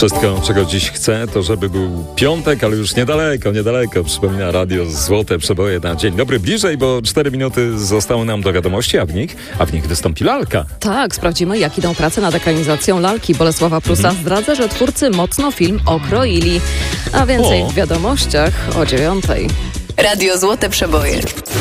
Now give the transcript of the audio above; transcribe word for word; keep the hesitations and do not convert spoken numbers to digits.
Wszystko, czego dziś chcę, to żeby był piątek, ale już niedaleko, niedaleko. Przypomina radio Złote Przeboje na dzień dobry. Bliżej, bo cztery minuty zostały nam do wiadomości, a w nich, a w nich wystąpi lalka. Tak, sprawdzimy, jak idą prace nad ekranizacją lalki. Bolesława Prusa mhm. zdradza, że twórcy mocno film okroili. A więcej o. w wiadomościach o dziewiątej. Radio Złote Przeboje.